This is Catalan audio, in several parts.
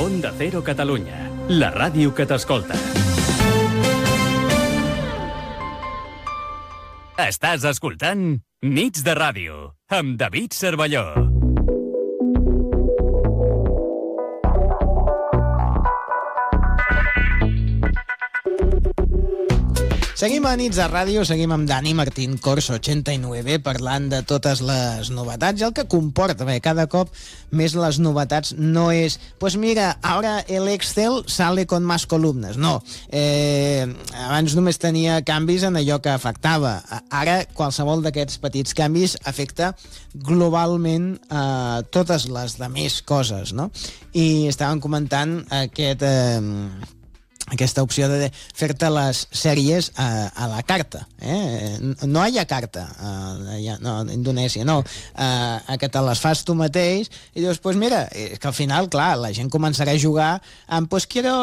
Onda Cero Catalunya, la ràdio que t'escolta. Estàs escoltant Nits de Ràdio, amb David Cervelló. Seguim a Nits de Ràdio, seguim amb Dani Martín Corso 89 parlant de totes les novetats i el que comporta, bé, cada cop més les novetats no és, pues mira, ara el Excel sale con más columnas, no. Abans només tenia canvis en allò que afectava. Ara qualsevol d'aquests petits canvis afecta globalment totes les demés coses, no? I estàvem comentant aquesta opció de fer-te les sèries a la carta, no a la carta, no, a Indonèsia, no, a que te les fas tu mateix i dius, pues mira, és que al final, clar, la gent començarà a jugar amb, pues quiero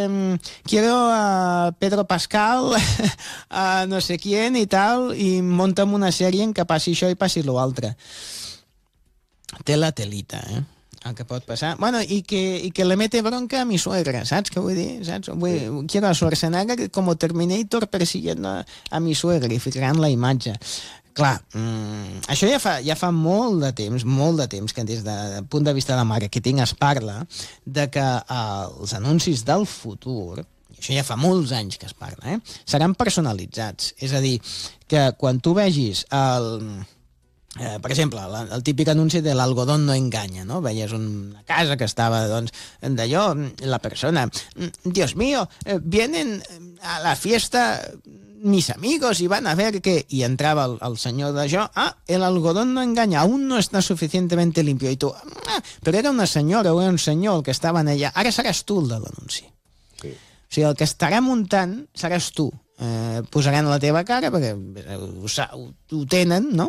a Pedro Pascal, a no sé quién i tal, i munta'm una sèrie en què passi això i passi l'altre. Té la telita, el que pot passar. Bueno, i que le mete bronca a mi suegra, saps què vull dir? Saps? Quiero a Schwarzenegger com Terminator persiguiendo a mi suegra i ficaran la imatge. Clar, això ja fa molt de temps que des del punt de vista de màrqueting es parla de que els anuncis del futur, i això ja fa molts anys que es parla, seran personalitzats. És a dir, que quan tu vegis per exemple, el típic anunci de l'algodón no enganya, no? Veies una casa que estava, doncs, d'allò, la persona, Dios mío, vienen a la fiesta mis amigos y van a ver que... I entrava el senyor d'això, el algodón no enganya, aún no está suficientemente limpio. I tu, però era una senyora o era un senyor el que estaven allà. Ara seràs tu el de l'anunci. Sí. O sigui, el que estarà muntant seràs tu. Posaran la teva cara, perquè ho tenen, no?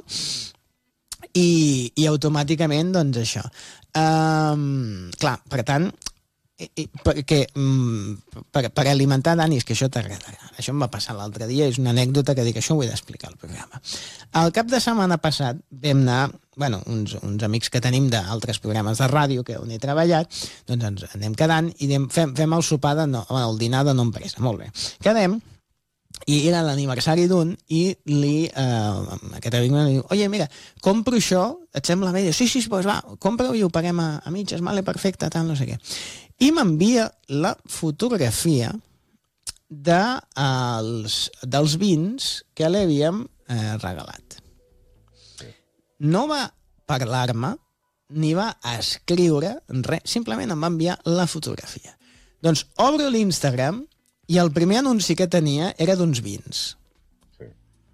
I automàticament, doncs, això. Clar, per tant, per alimentar, Dani, és que això t'agradarà. Això em va passar l'altre dia, és una anècdota que dic, això ho he d'explicar al programa. El cap de setmana passat vam anar, bueno, uns amics que tenim d'altres programes de ràdio on he treballat, doncs ens anem quedant i fem el sopar, el dinar de no empresa, molt bé. Quedem, i era l'aniversari d'un i aquest amic em diu, oye, mira, compro això, et sembla bé? Sí, pues va, compra-ho i ho paguem a mitges, vale, perfecte, tal, no sé què. I m'envia la fotografia dels vins que li havíem regalat. No va parlar-me ni va escriure res, simplement em va enviar la fotografia. Doncs obro l'Instagram i el primer anunci que tenia era d'uns vins. Sí.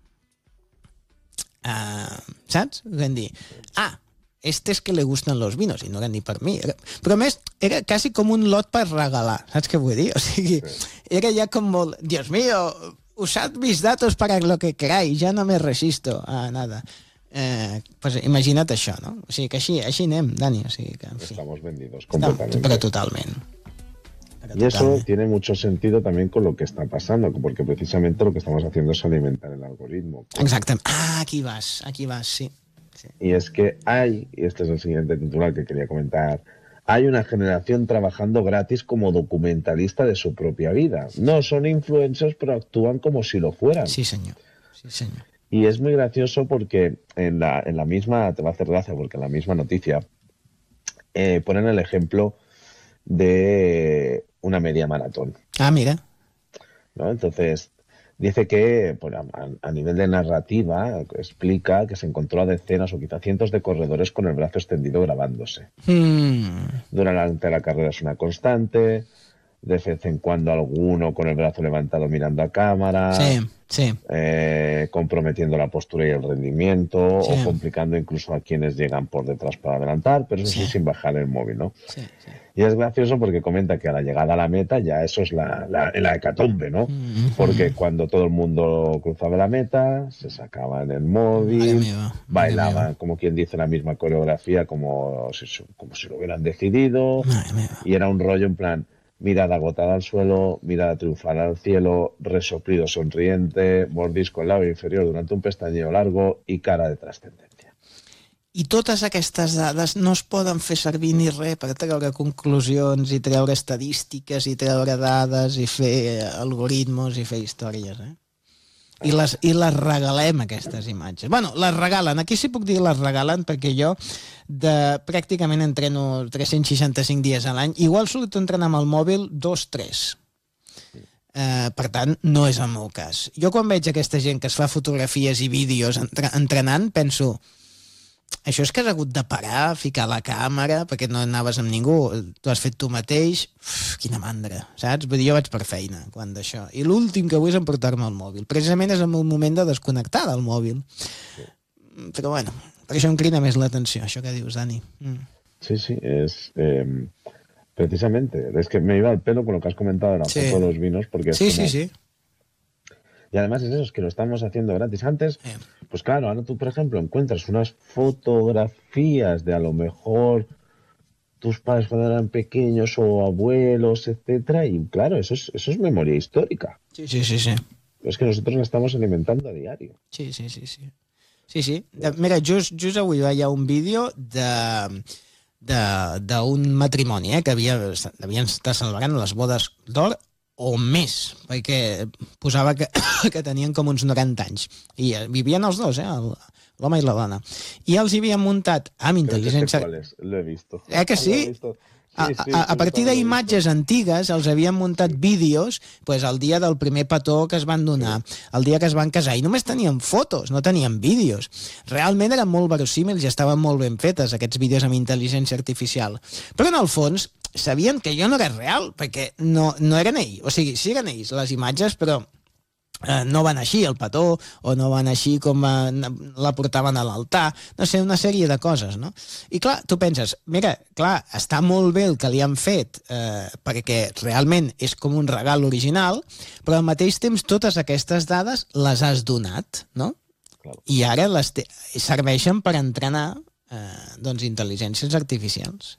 Saps? Vam dir, este es que le gustan los vinos, i no era ni per mi. Però a més, era quasi com un lot per regalar, saps què vull dir? O sigui, era ja com molt, Dios mío, usad mis datos para lo que queráis, ya no me resisto a nada. Pues imagina't això, no? O sigui, que així anem, Dani. O sigui que, en fi. Estamos vendidos completamente. Però totalment. Y eso tiene mucho sentido también con lo que está pasando, porque precisamente lo que estamos haciendo es alimentar el algoritmo. Exacto. Aquí vas, sí. Y es que hay, y este es el siguiente titular que quería comentar, hay una generación trabajando gratis como documentalista de su propia vida. No son influencers, pero actúan como si lo fueran. Sí, señor. Y es muy gracioso porque en la misma, te va a hacer gracia, porque en la misma noticia ponen el ejemplo de una media maratón. Mira. ¿No? Entonces, dice que a nivel de narrativa explica que se encontró a decenas o quizá cientos de corredores con el brazo extendido grabándose. Durante la carrera es una constante, de vez en cuando alguno con el brazo levantado mirando a cámara, comprometiendo la postura y el rendimiento, o complicando incluso a quienes llegan por detrás para adelantar, pero eso sí sin bajar el móvil, ¿no? Y es gracioso porque comenta que a la llegada a la meta ya eso es la hecatombe, ¿no? Porque cuando todo el mundo cruzaba la meta, se sacaban el móvil, bailaban, como quien dice, la misma coreografía como si lo hubieran decidido, y era un rollo en plan, mirada agotada al suelo, mirada triunfal al cielo, resoplido sonriente, mordisco en el labio inferior durante un pestañeo largo y cara de trascendencia. I totes aquestes dades no es poden fer servir ni res per treure conclusions i treure estadístiques i treure dades i fer algoritmos i fer històries, I les regalem, aquestes imatges. Bueno, les regalen, aquí sí puc dir les regalen perquè jo pràcticament entreno 365 dies a l'any, igual surto entrenant amb el mòbil 2-3. Per tant, no és el meu cas. Jo quan veig aquesta gent que es fa fotografies i vídeos entrenant, penso, això és que has hagut de parar, ficar la càmera, perquè no anaves amb ningú, tu has fet tu mateix, quina mandra, saps? Vull dir, jo vaig per feina, quan d'això. I l'últim que vull és emportar-me el mòbil. Precisament és el meu moment de desconnectar del mòbil. Però bueno, per això em crida més l'atenció, això que dius, Dani. Sí, es... precisamente, es que me iba al pelo con lo que has comentado de la foto de los vinos, porque es como... Sí. Y además es eso, es que lo estamos haciendo gratis. Antes, pues claro, ahora tú, por ejemplo, encuentras unas fotografías de a lo mejor tus padres cuando eran pequeños o abuelos, etcétera, y claro, eso es memoria histórica. Sí. Es que nosotros la estamos alimentando a diario. Sí. Mira, just avui veia un vídeo d'un matrimoni que devien estar celebrant les bodes d'or o més, perquè posava que tenien com uns 90 anys. I vivien els dos, l'home i la dona. I els hi havien muntat amb intel·ligència... Lo he visto. Que sí? A partir d'imatges antigues els havien muntat vídeos el dia del primer petó que es van donar, el dia que es van casar, i només tenien fotos, no tenien vídeos. Realment eren molt verosímils i estaven molt ben fetes, aquests vídeos amb intel·ligència artificial. Però en el fons sabien que allò no era real, perquè no eren ells. O sigui, sí eren ells, les imatges, però no van així el petó, o no van així com la portaven a l'altar, no sé, una sèrie de coses, no? I clar, tu penses, mira, clar, està molt bé el que li han fet, perquè realment és com un regal original, però al mateix temps totes aquestes dades les has donat, no? Claro. I ara serveixen per entrenar intel·ligències artificials.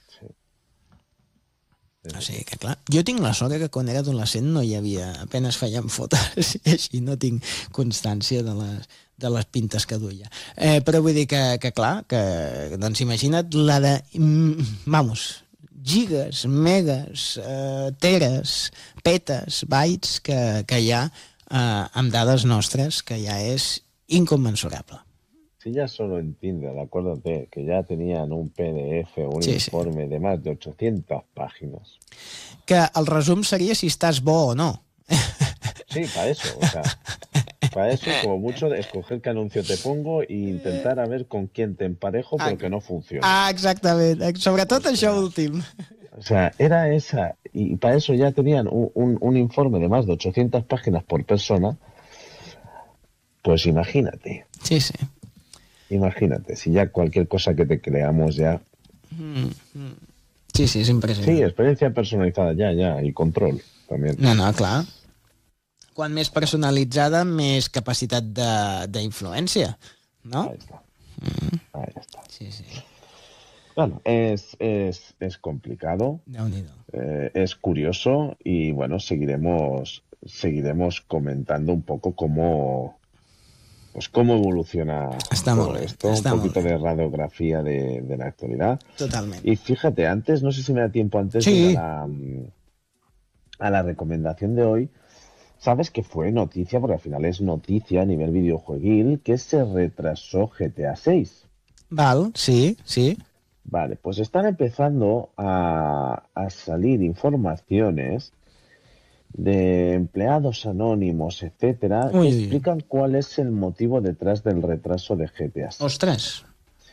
O sigui que, clar, jo tinc la sort que quan era adolescent no hi havia, apenas feien fotos i així no tinc constància de les pintes que duia. Però vull dir que clar, doncs imagina't la de, gigas, megas, teres, petes, bytes que hi ha amb dades nostres, que ja és inconmensurable. Si ya solo en Tinder, acuérdate que ya tenían un PDF, un informe de más de 800 páginas. Que el resum sería si estás bo o no. Sí, para eso, o sea, para eso como mucho de escoger qué anuncio te pongo e intentar a ver con quién te emparejo, pero que no funciona. Exactament, sobretot això últim. O sea, era esa, y para eso ya tenían un informe de más de 800 páginas por persona, pues imagínate. Sí. Imagínate, si ya cualquier cosa que te creamos ya... Sí, és impressionant. Sí, experiencia personalizada, ya, y control también. No, clar. Quan més personalitzada, més capacitat d'influència, ¿no? Ahí está. Sí. Bueno, es complicado, es curioso y bueno, seguiremos comentando un poco cómo evoluciona todo esto, un poquito de radiografía de la actualidad. Totalmente. Y fíjate, antes, no sé si me da tiempo antes de ir a la recomendación de hoy, sabes que fue noticia, porque al final es noticia a nivel videojueguil, que se retrasó GTA 6. Val, sí. Vale, pues están empezando a salir informaciones de empleados anónimos, etcétera, que explican cuál es el motivo detrás del retraso de GTA 6. ¡Ostras!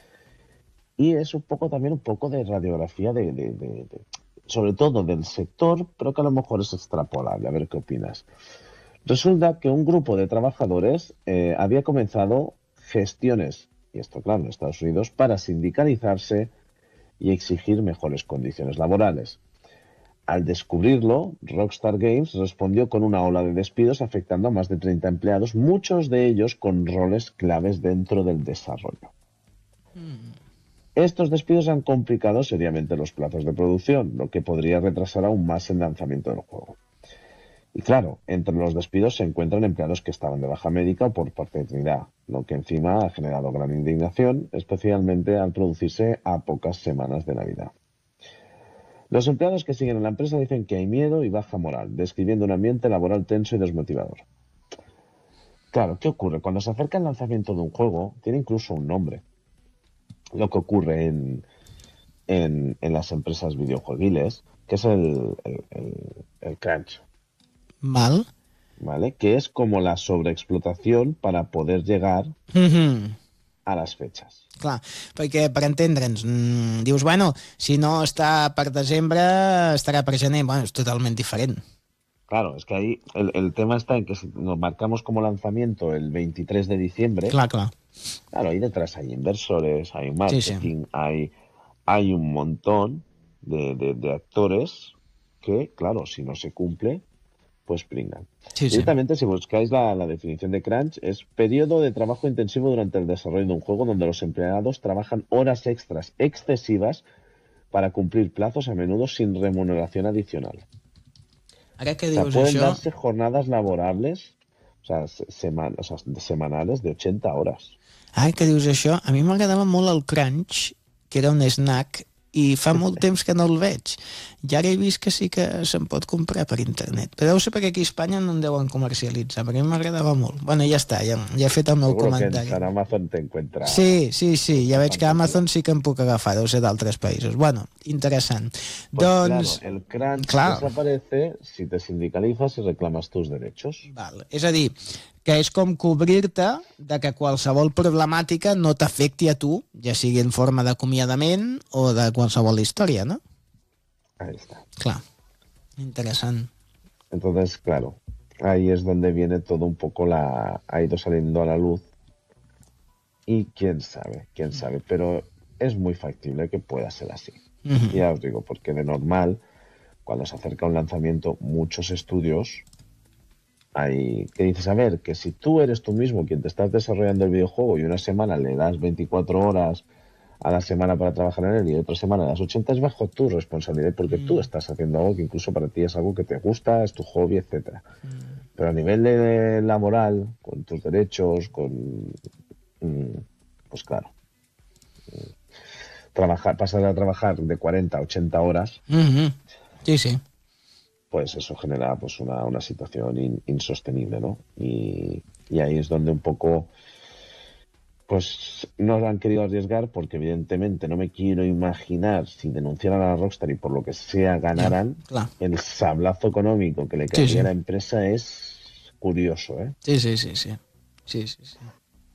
Y es un poco de radiografía sobre todo del sector, pero que a lo mejor es extrapolable. A ver qué opinas. Resulta que un grupo de trabajadores había comenzado gestiones, y esto claro, en Estados Unidos, para sindicalizarse y exigir mejores condiciones laborales. Al descubrirlo, Rockstar Games respondió con una ola de despidos afectando a más de 30 empleados, muchos de ellos con roles claves dentro del desarrollo. Estos despidos han complicado seriamente los plazos de producción, lo que podría retrasar aún más el lanzamiento del juego. Y claro, entre los despidos se encuentran empleados que estaban de baja médica o por paternidad, lo que encima ha generado gran indignación, especialmente al producirse a pocas semanas de Navidad. Los empleados que siguen en la empresa dicen que hay miedo y baja moral, describiendo un ambiente laboral tenso y desmotivador. Claro, ¿qué ocurre? Cuando se acerca el lanzamiento de un juego, tiene incluso un nombre. Lo que ocurre en las empresas videojueguiles, que es el crunch. Val. ¿Vale? Que es como la sobreexplotación para poder llegar a les fetges. Clar, perquè per entendre'ns, dius, bueno, si no està per desembre, estarà per gener. Bueno, és totalment diferent. Claro, es que ahí el tema está en que si nos marcamos como lanzamiento el 23 de diciembre, Clar. Claro, ahí detrás hay inversores, hay marketing, sí. Hay un montón de actores que, claro, si no se cumple, pues pringan. Sí. Directamente, si buscáis la definición de crunch, es periodo de trabajo intensivo durante el desarrollo de un juego donde los empleados trabajan horas extras excesivas para cumplir plazos, a menudo sin remuneración adicional. Ara que dius pueden això... darse jornadas laborables, semanales de 80 horas. Ara que dius això, a mi m'agradava molt el Crunch, que era un snack, i fa molt temps que no el veig. I ara he vist que sí que se'n pot comprar per internet. Però deu ser perquè aquí a Espanya no en deuen comercialitzar, perquè a mi m'agradava molt. Bueno, ja està, ja he fet el meu comentari. Seguro que en Amazon te encuentra... Sí, ja veig que a Amazon sí que em puc agafar, deu ser d'altres països. Bueno, interessant. Pues doncs... claro, el crunch desaparece si te sindicalizas y reclamas tus derechos. Val. És a dir, que és com cobrir-te de que qualsevol problemàtica no t'afecti a tu, ja sigui en forma d'acomiadament o de qualsevol història, ¿no? Ahí está. Claro. Interesante. Entonces, claro, ahí es donde viene todo un poco ha ido saliendo a la luz. Y quién sabe, pero es muy factible que pueda ser así. Ya os digo, porque de normal, cuando se acerca un lanzamiento, muchos estudios hay que dices, a ver, que si tú eres tú mismo quien te estás desarrollando el videojuego y una semana le das 24 horas a la semana para trabajar en él y otra semana das 80, es bajo tu responsabilidad porque tú estás haciendo algo que incluso para ti es algo que te gusta, es tu hobby, etcétera. Pero a nivel de laboral, con tus derechos, pues claro, pasar a trabajar de 40 a 80 horas, sí. Pues eso genera pues una situación insostenible, ¿no? Y ahí es donde un poco pues no han querido arriesgar porque evidentemente no me quiero imaginar si denunciaran a la Rockstar y por lo que sea ganaran, el sablazo económico que le caería a la empresa es curioso, ¿eh? Sí.